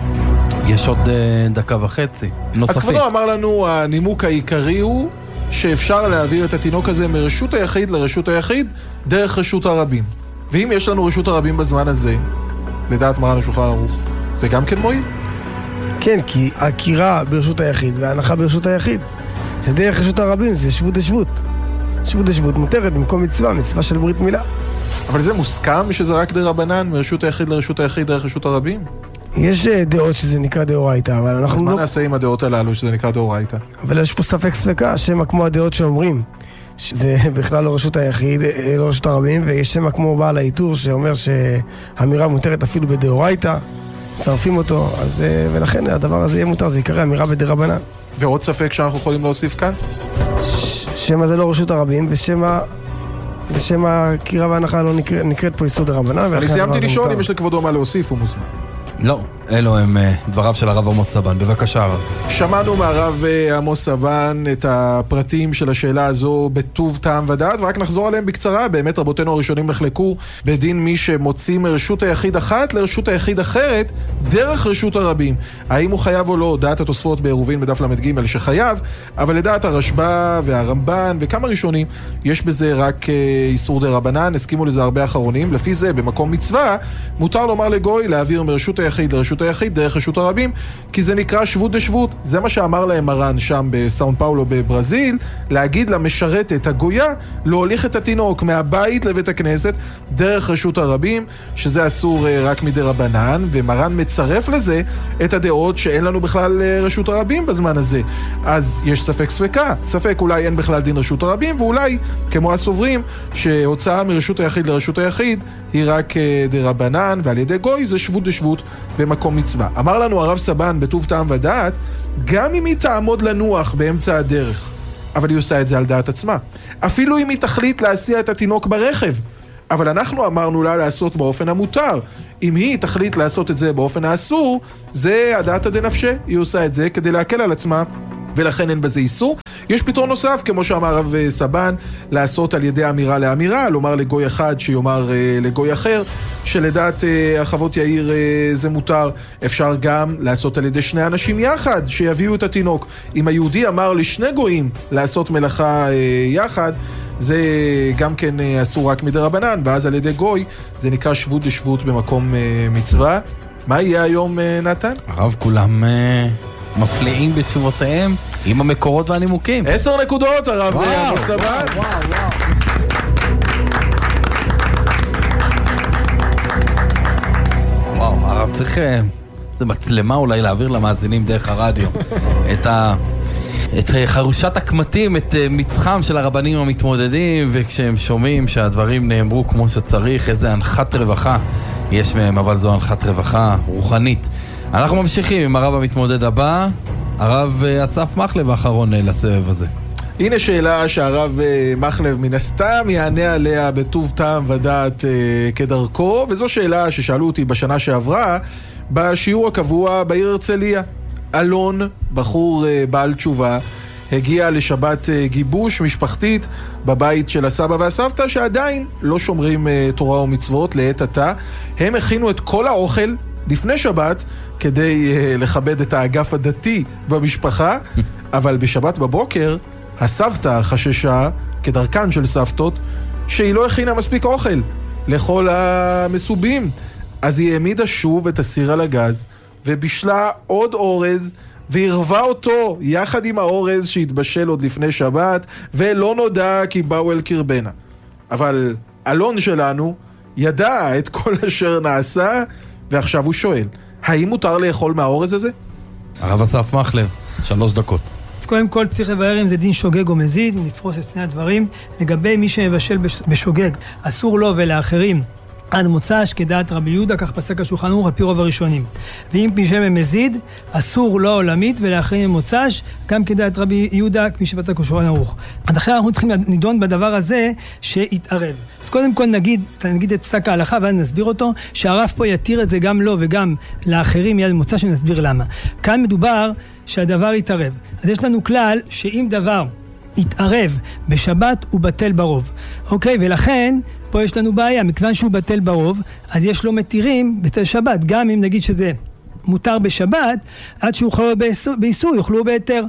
יש עוד 1.5 דקות נוספים. אז כבודו אמר לנו, הנימוק העיקרי הוא שאפשר להעביר את התינוק הזה מרשות היחיד לרשות היחיד דרך רשות הרבים. ואם יש לנו רשות הרבים בזמן הזה, לדעת מרן השולחן ערוך, זה גם כן מועיל? כן, כי עקירה ברשות היחיד וההנחה ברשות היחיד זה דרך רשות הרבים, זה שבות לשבות. שבות לשבות מותרת במקום מצווה של ברית מילה. אבל זה מוסכם שזה רק דרבנן מרשות היחיד לרשות היחיד דרך רשות הרבים? יש דעות שזה נקרא דאורייתא, אבל אנחנו אז מה נעשה עם הדעות הללו שזה נקרא דאורייתא? אבל יש פה ספק ספקה, שמה כמו הדעות שאומרים שזה בכלל לא רשות היחיד, לא רשות הרבים, ויש שמה כמו בעל העיטור שאומר שהאמירה מותרת אפילו בדאורייתא, צרפים אותו, אז ולכן הדבר הזה יהיה מותר, זה יקרא אמירה בדרבנן. ועוד ספק שאנחנו יכולים להוסיף כאן? שמה זה לא רשות הרבים, ושמה קירה והנחה לא נקראת פה איסור דרבנן. אני סיימתי לשאול אם יש לכבודו מה להוסיף, הוא מוזמן. לא, אלו הם דבריו של הרב עמוס סבן. בבקשה הרב. שמענו מהרב עמוס סבן את הפרטים של השאלה הזו בטוב טעם ודעת, ורק נחזור עליהם בקצרה. באמת רבותינו הראשונים נחלקו בדין מי שמוציא מרשות היחיד אחת לרשות היחיד אחרת דרך רשות הרבים. האם הוא חייב או לא? דעת התוספות בעירובין בדף למד ג' שחייב, אבל לדעת הרשב"א והרמב"ן וכמה ראשונים יש בזה רק איסור דרבנן, הסכימו לזה הרבה אחרונים. לפי זה במקום מצווה מותר לומר לגוי להעביר מרשות היחיד לרשות לרשות היחיד דרך רשות הרבים, כי זה נקרא שבות דשבות. זה מה שאמר להם מרן שם בסאון פאולו בברזיל, להגיד למשרתת הגויה להוליך את התינוק מהבית לבית הכנסת דרך רשות הרבים, שזה אסור רק מדי רבנן, ומרן מצרף לזה את הדעות שאין לנו בכלל רשות הרבים בזמן הזה. אז יש ספק ספקה, ספק אולי אין בכלל דין רשות הרבים, ואולי כמו הסוברים שהוצאה מרשות היחיד לרשות היחיד היא רק דרבנן, ועל ידי גוי זה שבות דשבות במקום מצווה. אמר לנו הרב סבן בטוב טעם ודעת, גם אם היא תעמוד לנוח באמצע הדרך, אבל היא עושה את זה על דעת עצמה. אפילו אם היא תחליט להסיע את התינוק ברכב, אבל אנחנו אמרנו לה לעשות באופן המותר. אם היא תחליט לעשות את זה באופן האסור, זה הדעת דנפשה, היא עושה את זה כדי להקל על עצמה, ולכן אין בזה איסור. יש פתרון נוסף, כמו שאמר הרב סבן, לעשות על ידי אמירה לאמירה, לומר לגוי אחד שיאמר לגוי אחר, שלדעת החוות יאיר זה מותר. אפשר גם לעשות על ידי שני אנשים יחד, שיביאו את התינוק. אם היהודי אמר לשני גויים לעשות מלאכה יחד, זה גם כן אסור רק מדי רבנן, ואז על ידי גוי זה נקרא שבות דשבות במקום מצווה. מה יהיה היום, נתן? הרב, כולם מפליאים בתשובותיהם עם המקורות והנימוקים. 10 נקודות, הרב עמוס סבן. וואו, הרב צריך זה מצלמה אולי להעביר למאזינים דרך הרדיו את חרושת הקמטים, את מצחם של הרבנים המתמודדים, וכשהם שומעים שהדברים נאמרו כמו שצריך, איזה הנחת רווחה יש מהם, אבל זו הנחת רווחה רוחנית. אנחנו ממשיכים עם הרב המתמודד הבא, הרב אסף מחלב האחרון לסבב הזה. הנה שאלה שהרב מחלב מן הסתם יענה עליה בטוב טעם ודעת כדרכו, וזו שאלה ששאלו אותי בשנה שעברה בשיעור הקבוע בעיר הרצליה. אלון, בחור בעל תשובה, הגיע לשבת גיבוש משפחתית בבית של הסבא והסבתא שעדיין לא שומרים תורה ומצוות לעת עתה. הם הכינו את כל האוכל לפני שבת כדי לכבד את האגף הדתי במשפחה, אבל בשבת בבוקר הסבתא חששה, כדרכן של סבתות, שהיא לא הכינה מספיק אוכל לכל המסובים. אז היא העמידה שוב את הסיר על הגז ובישלה עוד אורז והרווה אותו יחד עם האורז שהתבשל עוד לפני שבת, ולא נודע כי באו אל קרבנה. אבל אלון שלנו ידע את כל אשר נעשה, ועכשיו הוא שואל, האם מותר לאכול מהאורז הזה? הרב אסף מחלב, 3 דקות. אז קודם כל צריך לברר אם זה דין שוגג או מזיד, נפרוס את שני הדברים. לגבי מי שמבשל בשוגג, אסור לו ולאחרים עד מוצ"ש כדעת רבי יהודה, כך פסק השולחן ערוך על פי רוב הראשונים. ואם בשם המזיד, אסור לו עולמית ולאחרים מוצ"ש, גם כדעת רבי יהודה, כפי שפסק השולחן ערוך. עד עכשיו אנחנו צריכים לדון בדבר הזה שיתערב. אז קודם כל נגיד את פסק ההלכה ואז נסביר אותו, שהרב פה יתיר את זה גם לו וגם לאחרים מיד מוצ"ש, ונסביר למה. כאן מדובר שהדבר יתערב. אז יש לנו כלל שאם דבר יתערב בשבת הוא בטל ברוב. אוקיי? ולכן פה יש לנו בעיה, מכיוון שהוא בטל ברוב, אז יש לו מתירים בטל שבת, גם אם נגיד שזה מותר בשבת, עד שהוא יאכלו באיסור, יאכלו בהיתר.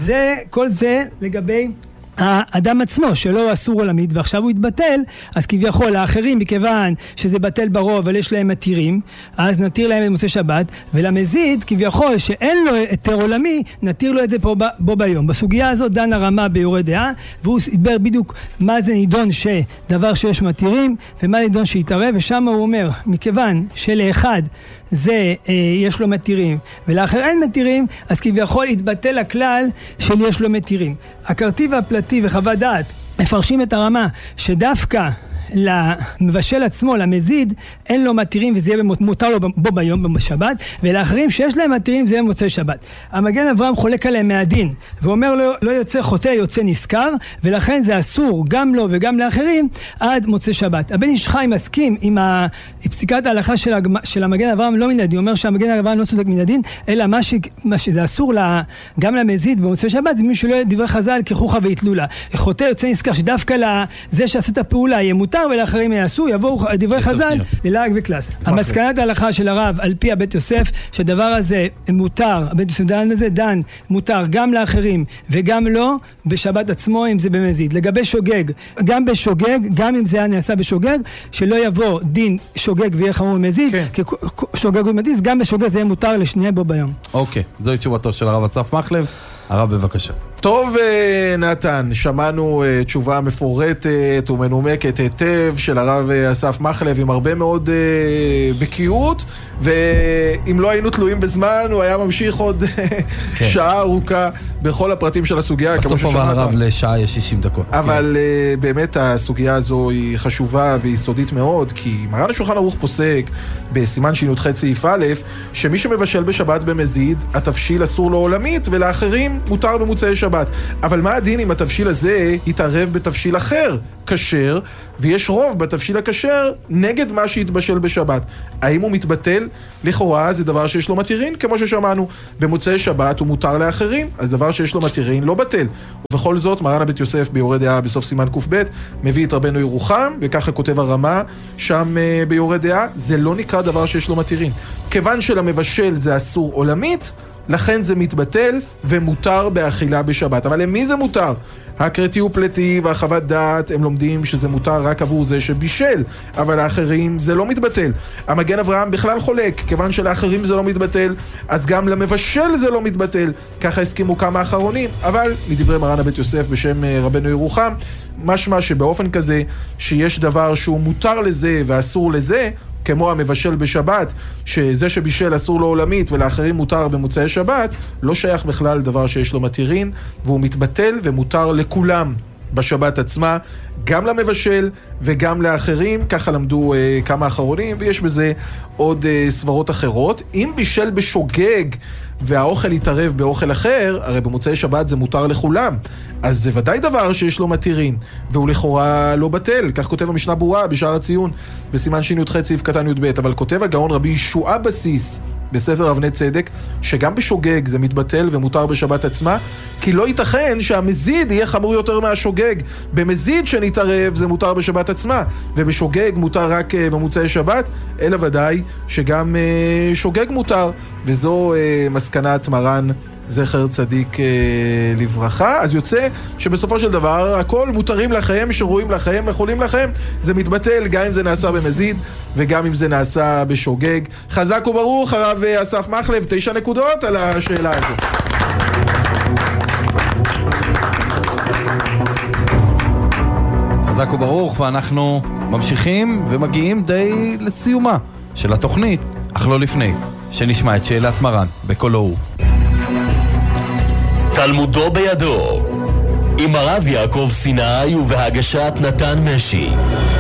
כל זה לגבי האדם עצמו, שלא אסור עולמית, ועכשיו הוא יתבטל, אז כביכול האחרים, מכיוון שזה בטל ברוב, אבל יש להם מתירים, אז נתיר להם במוצאי שבת, ולמזיד, כביכול שאין לו היתר עולמי, נתיר לו את זה פה בו ביום. בסוגיה הזאת דן הרמה ביורה דעה, והוא הסבר בדיוק מה זה נידון שדבר שיש מתירים, ומה נידון שיתערב, ושם הוא אומר, מכיוון שלאחד זה יש לו מתירים, ולאחר אין מתירים, אז כביכול יתבטל הכלל של יש לו מתירים. הכרתיב הפלטי וחוות דעת מפרשים את הרמה שדווקא למבשל עצמו, למזיד, אין לו מתירים וזה יהיה מותר לו בו ביום בשבת, ולאחרים שיש להם מתירים זה יהיה במוצאי שבת. המגן אברהם חולק עליהם מהדין ואומר לו, לא יוצא חוטא יוצא נזכר, ולכן זה אסור גם לו וגם לאחרים עד מוצאי שבת. הבן איש חי מסכים עם פסיקת ההלכה של המגן אברהם לא מן הדין, אומר שהמגן אברהם לא צודק מן הדין, אלא מה שזה אסור גם למזיד במוצאי שבת, זה מישהו לא דברי חז"ל כחוכה והתלולה. חוטא יוצא נזכר, שדווקא לזה שעשה את הפעולה יהיה מותר, מותר ולאחרים יעשו, יבואו דברי חז"ל ללעג וקלס. המסקנת ההלכה של הרב על פי הבית יוסף, שהדבר הזה מותר, הבית יוסף דן הזה, דן מותר גם לאחרים וגם לא בשבת עצמו אם זה במזיד. לגבי שוגג, גם בשוגג, גם אם זה היה נעשה בשוגג, שלא יבוא דין שוגג ויהיה חמור במזיד, כי שוגג ומזיד, גם בשוגג זה יהיה מותר לשנייה בו ביום. אוקיי, זוהי תשובתו של הרב אסף מחלב. הרב בבקשה. טוב נתן, שמענו תשובה מפורטת ומנומקת היטב של הרב אסף מחלב עם הרבה מאוד בקיאות, ואם לא היינו תלויים בזמן הוא היה ממשיך עוד שעה ארוכה בכל הפרטים של הסוגיה. בסוף אבל הרב לשעה יש 60 דקות. אבל באמת הסוגיה הזו היא חשובה והיא סודית מאוד, כי מרן השולחן ערוך פוסק בסימן שי"ח סעיף א', שמי שמבשל בשבת במזיד, התבשיל אסור לו עולמית ולאחרים מותר במוצאי שבת. אבל מה הדין אם התבשיל הזה יתערב בתבשיל אחר, כשר, ויש רוב בתבשיל הכשר נגד מה שהתבשל בשבת? האם הוא מתבטל? לכאורה זה דבר שיש לו מתירין, כמו ששמענו. במוצאי שבת הוא מותר לאחרים, אז דבר שיש לו מתירין לא בטל. ובכל זאת, מרן הבית יוסף ביורה דעה בסוף סימן ק"ב מביא את רבנו ירוחם, וככה כותב הרמה שם ביורה דעה, זה לא נקרא דבר שיש לו מתירין. כיוון שלמבשל זה אסור עולמית, לכן זה מתבטל ומותר באכילה בשבת. אבל למי זה מותר? הקרטי ופלטי והחוות דעת הם לומדים שזה מותר רק עבור זה שבישל, אבל האחרים זה לא מתבטל. המגן אברהם בכלל חולק, כיוון שלאחרים זה לא מתבטל, אז גם למבשל זה לא מתבטל. ככה הסכימו כמה אחרונים, אבל מדברי מרן הבית יוסף בשם רבנו ירוחם, משמע שבאופן כזה שיש דבר שהוא מותר לזה ואסור לזה, כמו המבשל בשבת, שזה שבישל אסור לו עולמית ולאחרים מותר במוצאי שבת, לא שייך בכלל דבר שיש לו מתירין, והוא מתבטל ומותר לכולם בשבת עצמה, גם למבשל וגם לאחרים. ככה למדו כמה אחרונים, ויש בזה עוד סברות אחרות. אם בישל בשוגג והאוכל יתערב באוכל אחר, הרי במוצאי שבת זה מותר לכולם, אז זה ודאי דבר שיש לו מתירין, והוא לכאורה לא בטל. כך כותב המשנה ברורה בשער הציון בסימן שי"ח סעיף קטן י"ב. אבל כותב הגאון רבי ישועה בסיס בספר אבני צדק, שגם בשוגג זה מתבטל ומותר בשבת עצמה, כי לא ייתכן שהמזיד יהיה חמור יותר מהשוגג. במזיד שנתערב זה מותר בשבת עצמה, ובשוגג מותר רק במוצאי שבת, אלא ודאי שגם שוגג מותר, וזו מסקנת מרן זכר צדיק לברכה. אז יוצא שבסופו של דבר הכל מותרים לכם, שרואים לכם, יכולים לכם. זה מתבטל גם אם זה נעשה במזיד וגם אם זה נעשה בשוגג. חזק וברוך הרב אסף מחלב, 9 נקודות על השאלה הזו. חזק וברוך, ואנחנו ממשיכים ומגיעים די לסיומה של התוכנית, אך לא לפני שנשמע את שאלת מרן בקולו הוא. תלמודו בידו, עם הרב יעקב סיני ובהגשת נתן משי.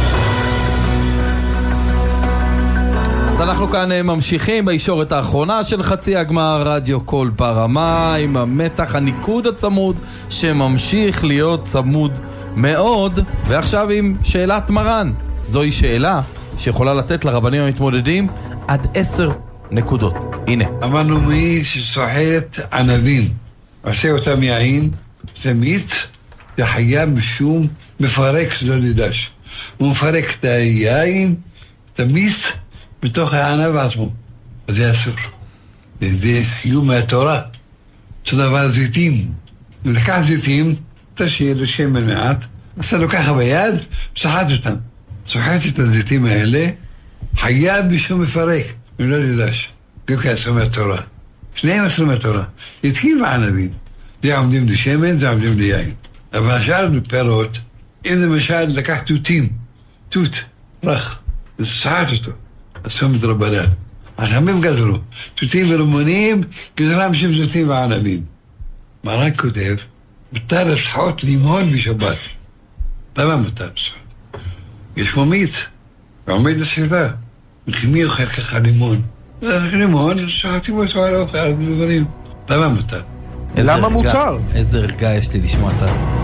אז אנחנו כאן ממשיכים בישורת האחרונה של חצי הגמר, רדיו קול ברמה, עם המתח הניקוד הצמוד שממשיך להיות צמוד מאוד. ועכשיו עם שאלת מרן. זוהי שאלה שיכולה לתת לרבנים המתמודדים עד 10 נקודות. הנה. אמרנו מי שסוחט ענבים עושה אותם יעין, זה מיץ, זה חייב משום מפרק שלא נדש. הוא מפרק את היין, את המיץ, בתוך הענב עצמו. אז זה אסור. זה חיוב מהתורה. זה דבר זיתים. הוא לקח זיתים, תשאיר לשמן מעט, עשה לו ככה ביד, סחט אותם. סוחט את הזיתים האלה, חייב משום מפרק, ולא נדש. זה כאסור מהתורה. שניהם אסור מהתורה. התחיל בענבים. זה עומדים לשמן, זה עומדים ליין. אבל השאר בפירות, אם למשל לקח תותים, תות, רך, וסחט אותו, אסור מדרבנן. אז חמים גזרו, תותים ורמונים, גזרם שם זיתים וענבים. מרן כותב, מותר לשחוט לימון בשבת. למה מותר לשחוט? יש פה מיץ, ועומד לשחיטה. מי אוכל ככה לימון? לימון, שחטים אותו על האוכל, על דברים. למה מותר? למה מוטר? איזה רגע יש לי לשמוע את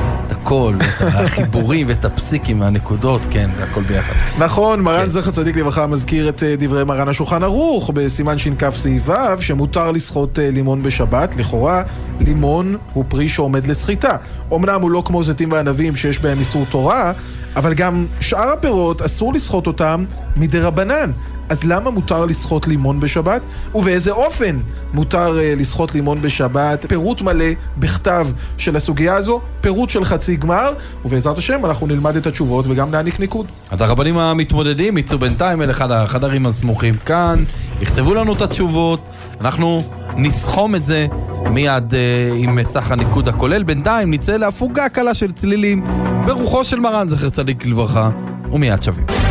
הכל, את החיבורים ואת הפסיקים והנקודות, כן, זה הכל ביחד. נכון, מרן זכר צדיק לברכה מזכיר את דברי מרן השולחן ערוך בסימן ש"כ סעיף ו' שמותר לשחות לימון בשבת. לכאורה, לימון הוא פרי שעומד לסחיטה. אמנם הוא לא כמו זיתים וענבים שיש בהם איסור תורה, אבל גם שאר הפירות אסור לשחות אותם מדרבנן. אז למה מותר לשחות לימון בשבת? ובאיזה אופן מותר לשחות לימון בשבת? פירוט מלא בכתב של הסוגיה הזו, פירוט של חצי גמר, ובעזרת השם אנחנו נלמד את התשובות וגם נעניק ניקוד. אז הרבנים המתמודדים יצאו בינתיים אל אחד החדרים הסמוכים כאן, יכתבו לנו את התשובות, אנחנו נסכום את זה מיד עם סך הניקוד הכולל. בינתיים נצא להפוגה קלה של צלילים ברוחו של מרן זכר צדיק לברכה, ומיד שווים.